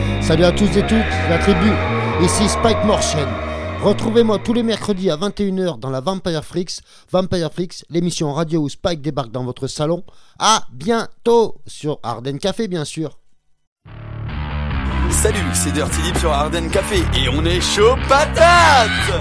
Salut à tous et toutes, la tribu, ici Spike Morchen. Retrouvez-moi tous les mercredis à 21h dans la Vampire Freaks, l'émission radio où Spike débarque dans votre salon. À bientôt sur Arden Café, bien sûr. Salut, c'est Dirty Lip sur Arden Café et on est chaud patate!